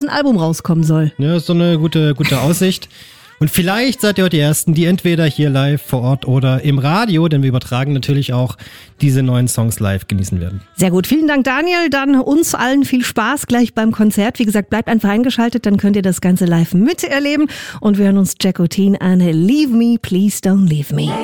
Album rauskommen soll. Ja, ist so eine gute Aussicht. Und vielleicht seid ihr heute die Ersten, die entweder hier live vor Ort oder im Radio, denn wir übertragen natürlich auch diese neuen Songs live, genießen werden. Sehr gut, vielen Dank Daniel, dann uns allen viel Spaß gleich beim Konzert. Wie gesagt, bleibt einfach eingeschaltet, dann könnt ihr das Ganze live miterleben und wir hören uns Jack O'Teen an Leave Me, Please Don't Leave Me.